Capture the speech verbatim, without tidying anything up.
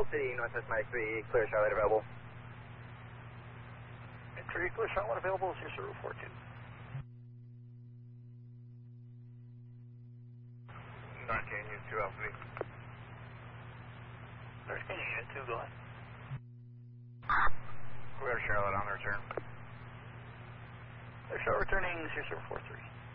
City, Northwest Mike three, clear Charlotte available. Entry, clear Charlotte available, zero zero four two. nineteen, Unit two, Alpha V. thirteen, Unit two, go ahead. Clear Charlotte on the return. Clear Charlotte returning, zero zero four three.